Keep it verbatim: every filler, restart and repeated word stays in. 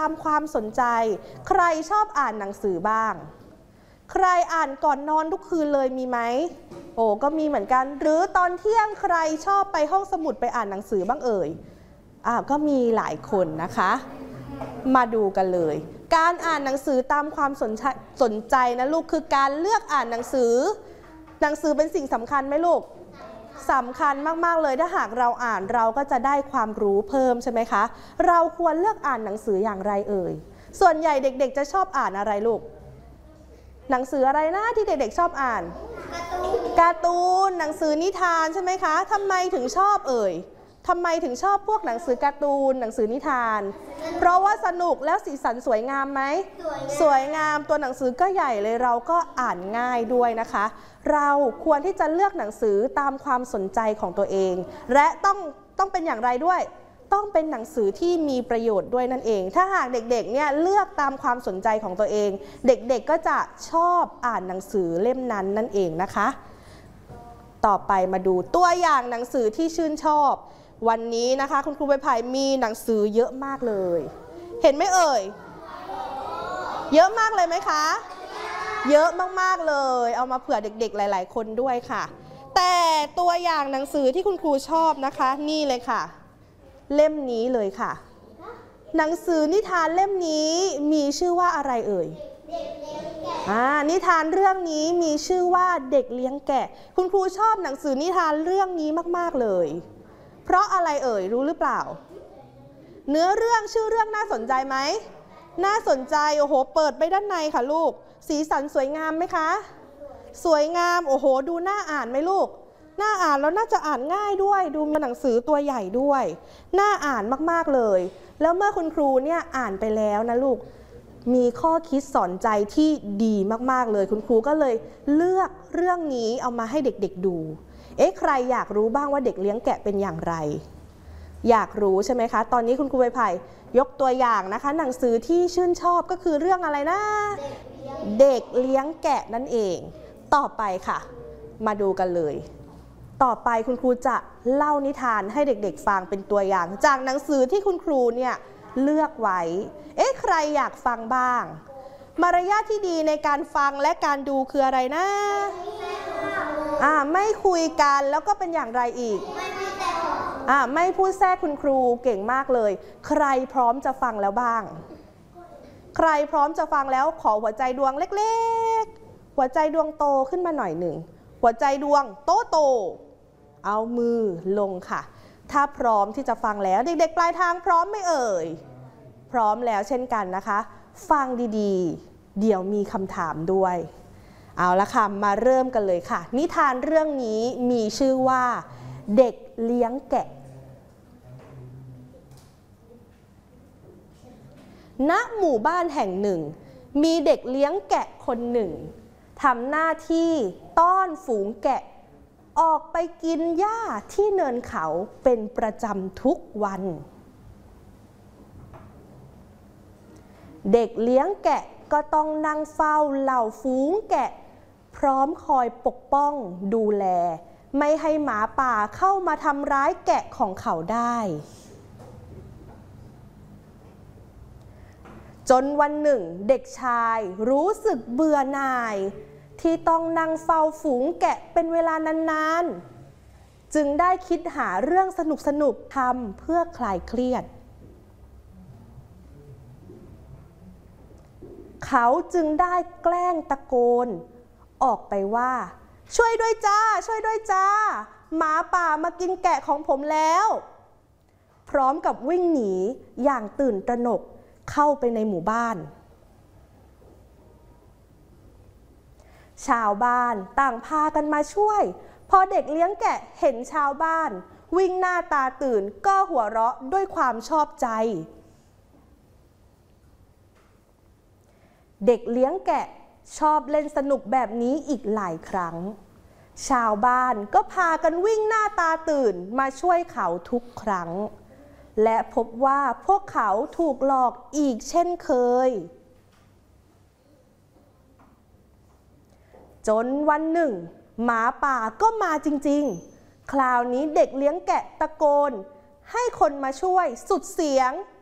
ามความสนใจใครชอบอ่านหนังสือบ้างใครอ่านก่อนนอนทุกคืนเลยมีไหมโอ้ก็มีเหมือนกันหรือตอนเที่ยงใครชอบไปห้องสมุดไปอ่านหนังสือบ้างเอ่ยอ่าก็มีหลายคนนะคะมาดูกันเลยการอ่านหนังสือตามความสนใจสนใจนะลูกคือการเลือกอ่านหนังสือหนังสือเป็นสิ่งสำคัญไหมลูกสำคัญมากๆเลยถ้าหากเราอ่านเราก็จะได้ความรู้เพิ่มใช่ไหมคะเราควรเลือกอ่านหนังสืออย่างไรเอ่ยส่วนใหญ่เด็กๆจะชอบอ่านอะไรลูกหนังสืออะไรนะที่เด็กๆชอบอ่านการ์ตูนหนังสือนิทานใช่ไหมคะทำไมถึงชอบเอ่ยทำไมถึงชอบพวกหนังสือการ์ตูนหนังสือนิทานเพราะว่าสนุกแล้วสีสันสวยงามไหมสวยงามตัวหนังสือก็ใหญ่เลยเราก็อ่านง่ายด้วยนะคะเราควรที่จะเลือกหนังสือตามความสนใจของตัวเองและต้องต้องเป็นอย่างไรด้วยต้องเป็นหนังสือที่มีประโยชน์ด้วยนั่นเองถ้าหากเด็กๆเนี่ยเลือกตามความสนใจของตัวเองเด็กๆก็จะชอบอ่านหนังสือเล่มนั้นนั่นเองนะคะต่อไปมาดูตัวอย่างหนังสือที่ชื่นชอบวันนี้นะคะคุณครูใบไผ่มีหนังสือเยอะมากเลยเห็นไหมเอ่ยเยอะมากเลยไหมคะเยอะมากๆเลยเอามาเผื่อเด็กๆหลายๆคนด้วยค่ะแต่ตัวอย่างหนังสือที่คุณครูชอบนะคะนี่เลยค่ะเล่มนี้เลยค่ะหนังสือนิทานเล่มนี้มีชื่อว่าอะไรเอ่ยอ่านิทานเรื่องนี้มีชื่อว่าเด็กเลี้ยงแกะคุณครูชอบหนังสือนิทานเรื่องนี้มากๆเลยเพราะอะไรเอ่ยรู้หรือเปล่าเนื้อเรื่องชื่อเรื่องน่าสนใจไหมน่าสนใจโอ้โหเปิดไปด้านในค่ะลูกสีสันสวยงามไหมคะสวยงามโอ้โหดูน่าอ่านไหมลูกน่าอ่านแล้วน่าจะอ่านง่ายด้วยดูมีหนังสือตัวใหญ่ด้วยน่าอ่านมากๆเลยแล้วเมื่อคุณครูเนี่ยอ่านไปแล้วนะลูกมีข้อคิดสอนใจที่ดีมากๆเลยคุณครูก็เลยเลือกเรื่องนี้เอามาให้เด็กๆดูเอ๊ะใครอยากรู้บ้างว่าเด็กเลี้ยงแกะเป็นอย่างไรอยากรู้ใช่ไหมคะตอนนี้คุณครูใบไผ่ยกตัวอย่างนะคะหนังสือที่ชื่นชอบก็คือเรื่องอะไรนะเด็กเลี้ยงแกะนั่นเองต่อไปค่ะมาดูกันเลยต่อไปคุณครูจะเล่านิทานให้เด็กๆฟังเป็นตัวอย่างจากหนังสือที่คุณครูเนี่ยเลือกไว้เอ๊ะใครอยากฟังบ้างมารยาทที่ดีในการฟังและการดูคืออะไรนะอ่าไม่คุยกันแล้วก็เป็นอย่างไรอีกอ่าไม่พูดแทรกคุณครูเก่งมากเลยใครพร้อมจะฟังแล้วบ้างใครพร้อมจะฟังแล้วขอหัวใจดวงเล็กๆหัวใจดวงโตขึ้นมาหน่อยหนึ่งหัวใจดวงโตโตเอามือลงค่ะถ้าพร้อมที่จะฟังแล้วเด็กๆปลายทางพร้อมไหมเอ่ยพร้อมแล้วเช่นกันนะคะฟังดีๆเดี๋ยวมีคำถามด้วยเอาละค่ะมาเริ่มกันเลยค่ะนิทานเรื่องนี้มีชื่อว่าเด็กเลี้ยงแกะณหมู่บ้านแห่งหนึ่งมีเด็กเลี้ยงแกะคนหนึ่งทำหน้าที่ต้อนฝูงแกะออกไปกินหญ้าที่เนินเขาเป็นประจำทุกวันเด็กเลี้ยงแกะก็ต้องนั่งเฝ้าเหล่าฝูงแกะพร้อมคอยปกป้องดูแลไม่ให้หมาป่าเข้ามาทำร้ายแกะของเขาได้จนวันหนึ่งเด็กชายรู้สึกเบื่อหน่ายที่ต้องนั่งเฝ้าฝูงแกะเป็นเวลานานๆจึงได้คิดหาเรื่องสนุกๆทำเพื่อคลายเครียดเขาจึงได้แกล้งตะโกนออกไปว่าช่วยด้วยจ้าช่วยด้วยจ้าหมาป่ามากินแกะของผมแล้วพร้อมกับวิ่งหนีอย่างตื่นตระหนกเข้าไปในหมู่บ้านชาวบ้านต่างพากันมาช่วยพอเด็กเลี้ยงแกะเห็นชาวบ้านวิ่งหน้าตาตื่นก็หัวเราะด้วยความชอบใจเด็กเลี้ยงแกะชอบเล่นสนุกแบบนี้อีกหลายครั้งชาวบ้านก็พากันวิ่งหน้าตาตื่นมาช่วยเขาทุกครั้งและพบว่าพวกเขาถูกหลอกอีกเช่นเคยจนวันหนึ่งหมาป่าก็มาจริงๆคราวนี้เด็กเลี้ยงแกะตะโกนให้คนมาช่วยสุดเสียง